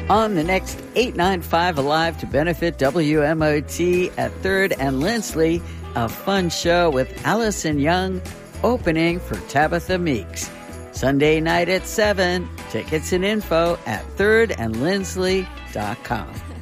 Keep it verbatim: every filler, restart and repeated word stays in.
On the next eight ninety-five Alive to benefit W M O T at third and Lindsley, a fun show with Allison Young opening for Tabitha Meeks. Sunday night at seven. Tickets and info at third and lindsley dot com.